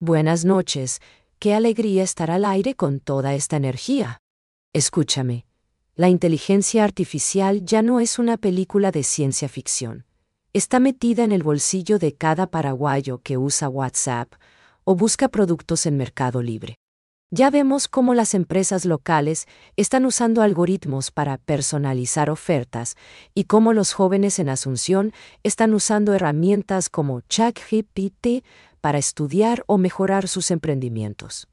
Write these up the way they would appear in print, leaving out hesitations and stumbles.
Buenas noches. Qué alegría estar al aire con toda esta energía. Escúchame. La inteligencia artificial ya no es una película de ciencia ficción. Está metida en el bolsillo de cada paraguayo que usa WhatsApp o busca productos en Mercado Libre. Ya vemos cómo las empresas locales están usando algoritmos para personalizar ofertas y cómo los jóvenes en Asunción están usando herramientas como ChatGPT para estudiar o mejorar sus emprendimientos.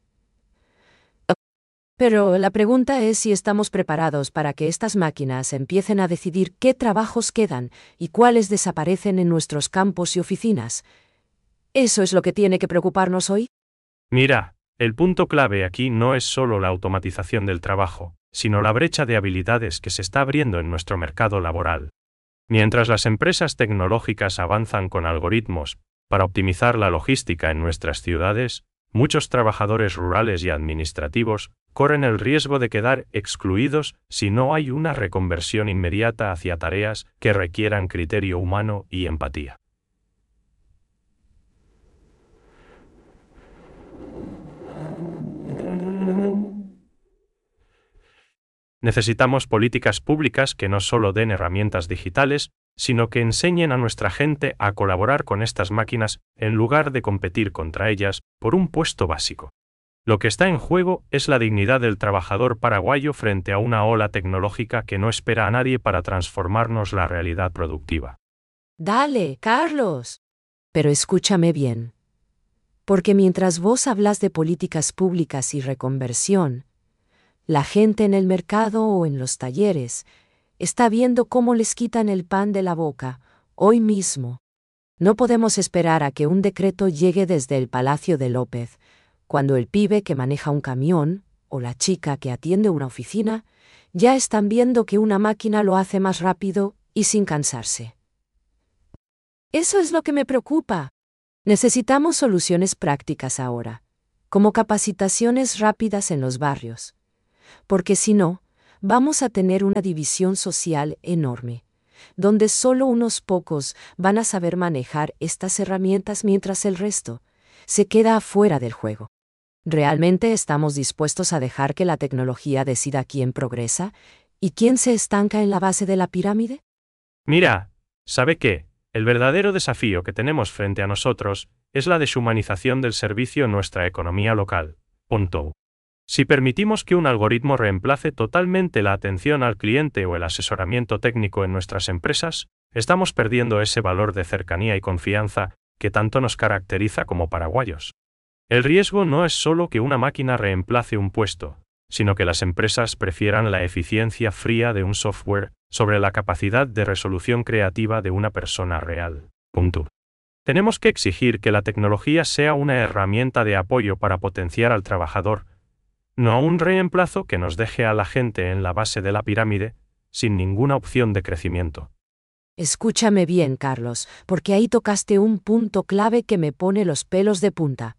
Pero la pregunta es si estamos preparados para que estas máquinas empiecen a decidir qué trabajos quedan y cuáles desaparecen en nuestros campos y oficinas. ¿Eso es lo que tiene que preocuparnos hoy? Mira, el punto clave aquí no es solo la automatización del trabajo, sino la brecha de habilidades que se está abriendo en nuestro mercado laboral. Mientras las empresas tecnológicas avanzan con algoritmos para optimizar la logística en nuestras ciudades, muchos trabajadores rurales y administrativos corren el riesgo de quedar excluidos si no hay una reconversión inmediata hacia tareas que requieran criterio humano y empatía. Necesitamos políticas públicas que no solo den herramientas digitales, sino que enseñen a nuestra gente a colaborar con estas máquinas en lugar de competir contra ellas por un puesto básico. Lo que está en juego es la dignidad del trabajador paraguayo frente a una ola tecnológica que no espera a nadie para transformarnos la realidad productiva. Dale, Carlos. Pero escúchame bien. Porque mientras vos hablas de políticas públicas y reconversión, la gente en el mercado o en los talleres está viendo cómo les quitan el pan de la boca, hoy mismo. No podemos esperar a que un decreto llegue desde el Palacio de López, cuando el pibe que maneja un camión o la chica que atiende una oficina ya están viendo que una máquina lo hace más rápido y sin cansarse. Eso es lo que me preocupa. Necesitamos soluciones prácticas ahora, como capacitaciones rápidas en los barrios. Porque si no, vamos a tener una división social enorme, donde solo unos pocos van a saber manejar estas herramientas mientras el resto se queda afuera del juego. ¿Realmente estamos dispuestos a dejar que la tecnología decida quién progresa y quién se estanca en la base de la pirámide? Mira, ¿sabe qué? El verdadero desafío que tenemos frente a nosotros es la deshumanización del servicio en nuestra economía local. Punto. Si permitimos que un algoritmo reemplace totalmente la atención al cliente o el asesoramiento técnico en nuestras empresas, estamos perdiendo ese valor de cercanía y confianza que tanto nos caracteriza como paraguayos. El riesgo no es solo que una máquina reemplace un puesto, sino que las empresas prefieran la eficiencia fría de un software sobre la capacidad de resolución creativa de una persona real. Punto. Tenemos que exigir que la tecnología sea una herramienta de apoyo para potenciar al trabajador, no un reemplazo que nos deje a la gente en la base de la pirámide, sin ninguna opción de crecimiento. Escúchame bien, Carlos, porque ahí tocaste un punto clave que me pone los pelos de punta.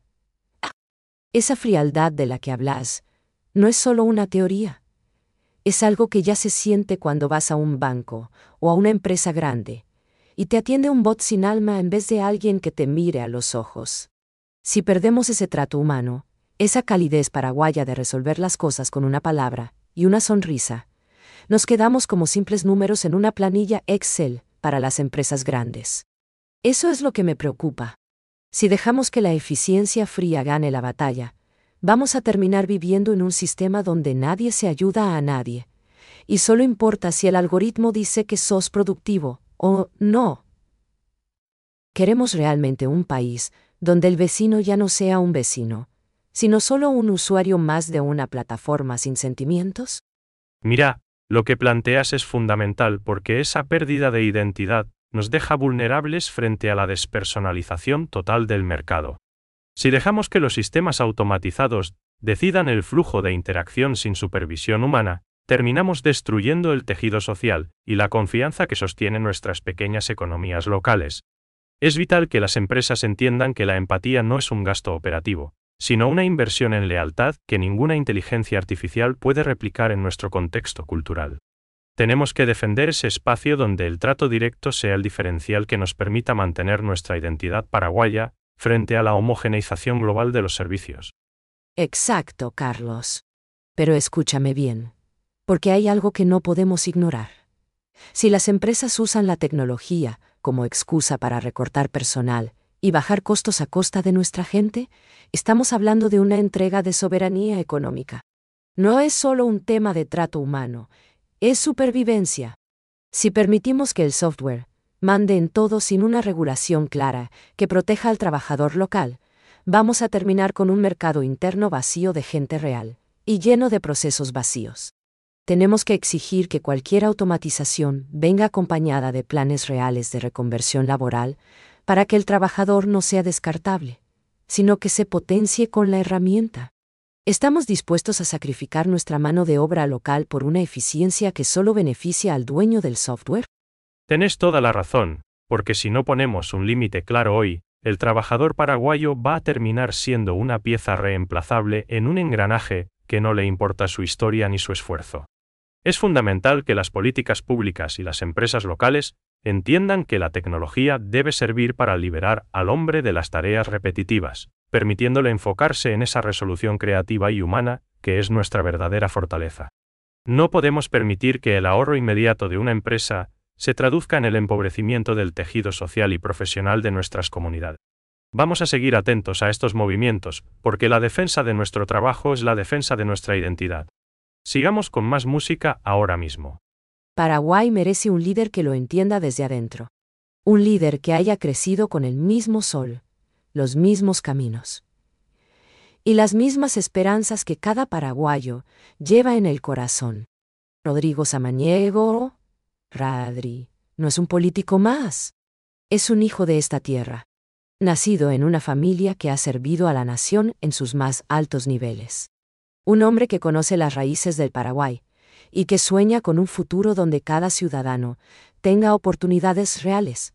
Esa frialdad de la que hablas no es solo una teoría. Es algo que ya se siente cuando vas a un banco o a una empresa grande y te atiende un bot sin alma en vez de alguien que te mire a los ojos. Si perdemos ese trato humano, esa calidez paraguaya de resolver las cosas con una palabra y una sonrisa, nos quedamos como simples números en una planilla Excel para las empresas grandes. Eso es lo que me preocupa. Si dejamos que la eficiencia fría gane la batalla, vamos a terminar viviendo en un sistema donde nadie se ayuda a nadie, y solo importa si el algoritmo dice que sos productivo o no. ¿Queremos realmente un país donde el vecino ya no sea un vecino, sino solo un usuario más de una plataforma sin sentimientos? Mira, lo que planteas es fundamental porque esa pérdida de identidad nos deja vulnerables frente a la despersonalización total del mercado. Si dejamos que los sistemas automatizados decidan el flujo de interacción sin supervisión humana, terminamos destruyendo el tejido social y la confianza que sostiene nuestras pequeñas economías locales. Es vital que las empresas entiendan que la empatía no es un gasto operativo, sino una inversión en lealtad que ninguna inteligencia artificial puede replicar en nuestro contexto cultural. Tenemos que defender ese espacio donde el trato directo sea el diferencial que nos permita mantener nuestra identidad paraguaya, frente a la homogeneización global de los servicios. Exacto, Carlos. Pero escúchame bien, porque hay algo que no podemos ignorar. Si las empresas usan la tecnología como excusa para recortar personal y bajar costos a costa de nuestra gente, estamos hablando de una entrega de soberanía económica. No es solo un tema de trato humano, es supervivencia. Si permitimos que el software mande en todo sin una regulación clara que proteja al trabajador local, vamos a terminar con un mercado interno vacío de gente real y lleno de procesos vacíos. Tenemos que exigir que cualquier automatización venga acompañada de planes reales de reconversión laboral para que el trabajador no sea descartable, sino que se potencie con la herramienta. ¿Estamos dispuestos a sacrificar nuestra mano de obra local por una eficiencia que solo beneficia al dueño del software? Tenés toda la razón, porque si no ponemos un límite claro hoy, el trabajador paraguayo va a terminar siendo una pieza reemplazable en un engranaje que no le importa su historia ni su esfuerzo. Es fundamental que las políticas públicas y las empresas locales entiendan que la tecnología debe servir para liberar al hombre de las tareas repetitivas, permitiéndole enfocarse en esa resolución creativa y humana que es nuestra verdadera fortaleza. No podemos permitir que el ahorro inmediato de una empresa se traduzca en el empobrecimiento del tejido social y profesional de nuestras comunidades. Vamos a seguir atentos a estos movimientos, porque la defensa de nuestro trabajo es la defensa de nuestra identidad. Sigamos con más música ahora mismo. Paraguay merece un líder que lo entienda desde adentro. Un líder que haya crecido con el mismo sol, los mismos caminos y las mismas esperanzas que cada paraguayo lleva en el corazón. Rodrigo Samaniego, Radri, no es un político más. Es un hijo de esta tierra, nacido en una familia que ha servido a la nación en sus más altos niveles. Un hombre que conoce las raíces del Paraguay y que sueña con un futuro donde cada ciudadano tenga oportunidades reales.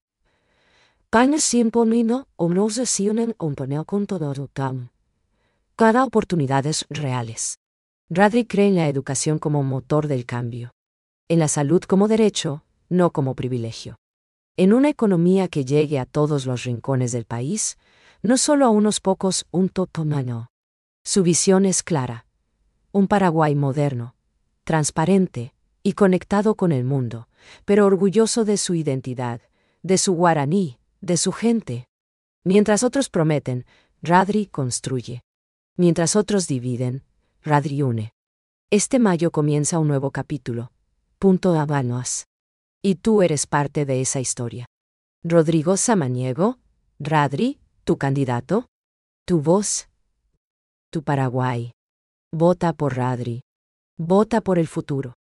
Cada oportunidades reales. Radri cree en la educación como motor del cambio. En la salud como derecho, no como privilegio. En una economía que llegue a todos los rincones del país, no solo a unos pocos, un totomano. Su visión es clara. Un Paraguay moderno, transparente y conectado con el mundo, pero orgulloso de su identidad, de su guaraní, de su gente. Mientras otros prometen, Radri construye. Mientras otros dividen, Radri une. Este mayo comienza un nuevo capítulo. Habanos. Y tú eres parte de esa historia. Rodrigo Samaniego, Radri, tu candidato, tu voz, tu Paraguay. Vota por Radri. Vota por el futuro.